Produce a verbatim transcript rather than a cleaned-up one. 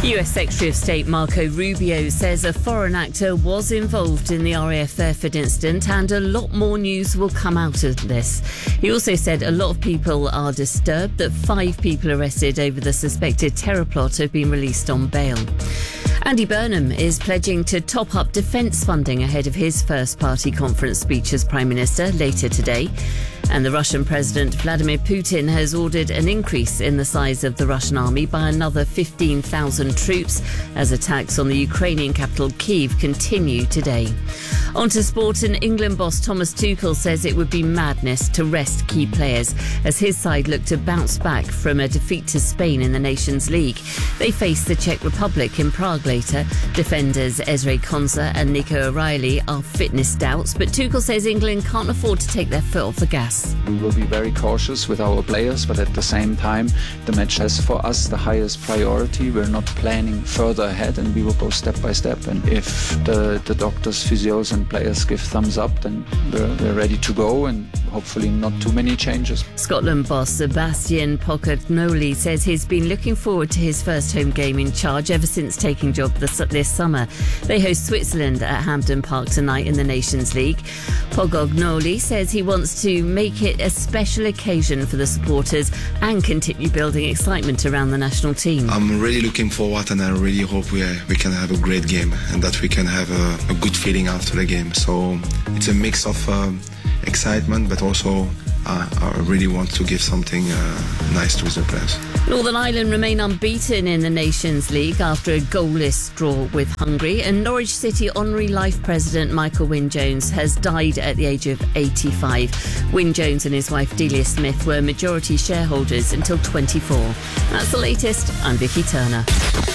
U S Secretary of State Marco Rubio says a foreign actor was involved in the R A F Fairford incident and a lot more news will come out of this. He also said a lot of people are disturbed that five people arrested over the suspected terror plot have been released on bail. Andy Burnham is pledging to top up defence funding ahead of his first party conference speech as Prime Minister later today. And the Russian President Vladimir Putin has ordered an increase in the size of the Russian army by another fifteen thousand troops as attacks on the Ukrainian capital Kyiv continue today. On to sport, and England boss Thomas Tuchel says it would be madness to rest key players as his side look to bounce back from a defeat to Spain in the Nations League. They face the Czech Republic in Prague later. Defenders Ezri Konsa and Nico O'Reilly are fitness doubts, but Tuchel says England can't afford to take their foot off the gas. We will be very cautious with our players, but at the same time, the match has for us the highest priority. We're not planning further ahead, and we will go step by step. And if the, the doctors, physios and players give thumbs up, then we're, we're ready to go, and hopefully not too many changes. Scotland boss Sebastian Pocognoli says he's been looking forward to his first home game in charge ever since taking job this, this summer. They host Switzerland at Hampden Park tonight in the Nations League. Pocognoli says he wants to make it a special occasion for the supporters and continue building excitement around the national team. I'm really looking forward, and I really hope we, we can have a great game and that we can have a, a good feeling after the game. So it's a mix of um, excitement, but also uh, I really want to give something uh, nice to the players. Northern Ireland remain unbeaten in the Nations League after a goalless draw with Hungary, and Norwich City Honorary Life President Michael Wynne-Jones has died at the age of eighty-five. Wynne-Jones and his wife Delia Smith were majority shareholders until twenty-four. That's the latest. I'm Vicky Turner.